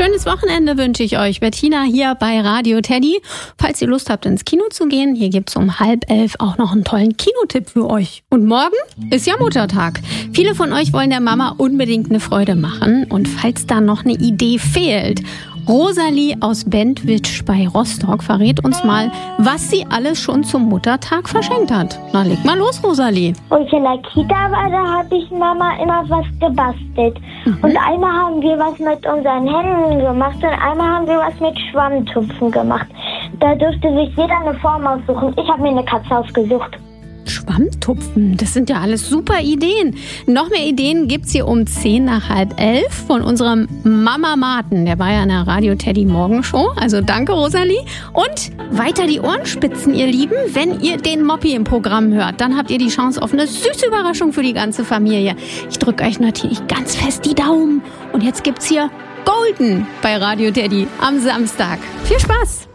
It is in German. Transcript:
Schönes Wochenende wünsche ich euch. Bettina hier bei Radio Teddy. Falls ihr Lust habt, ins Kino zu gehen, hier gibt's um 10:30 auch noch einen tollen Kinotipp für euch. Und morgen ist ja Muttertag. Viele von euch wollen der Mama unbedingt eine Freude machen. Und falls da noch eine Idee fehlt, Rosalie aus Bentwitsch bei Rostock verrät uns mal, was sie alles schon zum Muttertag verschenkt hat. Na, leg mal los, Rosalie. Wo ich in der Kita war, da habe ich Mama immer was gebastelt. Und einmal haben wir was mit unseren Händen gemacht und einmal haben wir was mit Schwammtupfen gemacht. Da durfte sich jeder eine Form aussuchen. Ich habe mir eine Katze ausgesucht. Schwammtupfen, das sind ja alles super Ideen. Noch mehr Ideen gibt's hier um 11:10 von unserem Mama Martin. Der war ja in der Radio Teddy Morgenshow. Also danke, Rosalie. Und weiter die Ohren spitzen, ihr Lieben. Wenn ihr den Moppi im Programm hört, dann habt ihr die Chance auf eine süße Überraschung für die ganze Familie. Ich drücke euch natürlich ganz fest die Daumen. Und jetzt gibt's hier Golden bei Radio Teddy am Samstag. Viel Spaß!